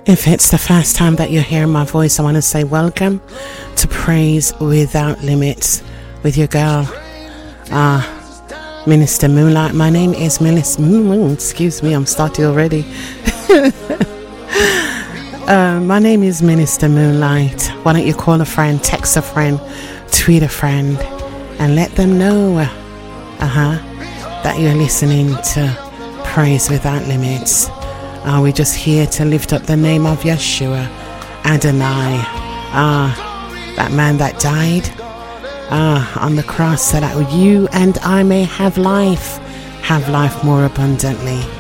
If it's the first time that you're hearing my voice, I want to say welcome to Praise Without Limits with your girl, Minister Moonlight. My name is excuse me, I'm starting already. My name is Minister Moonlight. Why don't you call a friend, text a friend, tweet a friend, and let them know that you're listening to Praise Without Limits. We're just here to lift up the name of Yeshua, Adonai, that man that died on the cross so that you and I may have life more abundantly.